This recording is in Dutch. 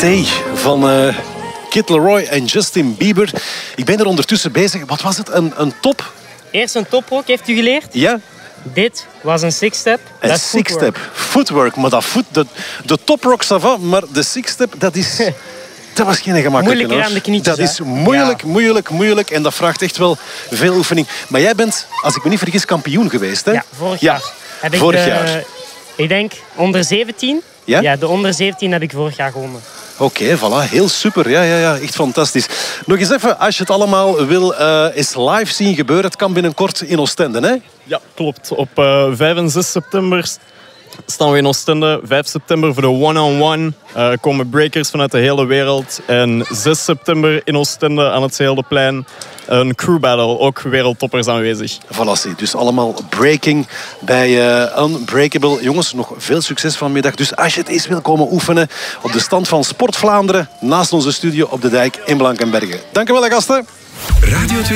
Stay van Kid Laroi en Justin Bieber. Ik ben er ondertussen bezig. Wat was het? Een top? Eerst een toprock, heeft u geleerd? Ja. Dit was een six-step. Een six-step. Footwork. Maar dat de toprock, ça va, maar de six-step, dat is... Dat was geen gemakkelijke. Moeilijker aan de knietjes. Dat is moeilijk. En dat vraagt echt wel veel oefening. Maar jij bent, als ik me niet vergis, kampioen geweest, hè? Ja, vorig jaar. Vorig jaar. Ik denk onder 17. Ja? Ja, de onder 17 heb ik vorig jaar gewonnen. Oké, voilà. Heel super. Ja, echt fantastisch. Nog eens even, als je het allemaal wil eens live zien gebeuren. Het kan binnenkort in Oostende, hè? Ja, klopt. Op 5 en 6 september staan we in Oostende. 5 september voor de one-on-one. Komen breakers vanuit de hele wereld. En 6 september in Oostende aan het Zeeheldenplein. Een crew battle, ook wereldtoppers aanwezig. Voilà, dus allemaal breaking bij Unbreakable. Jongens, nog veel succes vanmiddag. Dus als je het eens wil komen oefenen op de stand van Sport Vlaanderen naast onze studio op de Dijk in Blankenberge. Dank u wel, gasten. Radio